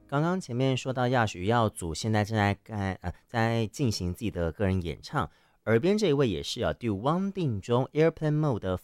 刚刚前面说到亚许耀祖现在正在进行自己的个人演唱，耳边这一位也是啊，Do One 定中 Airplane Mode 的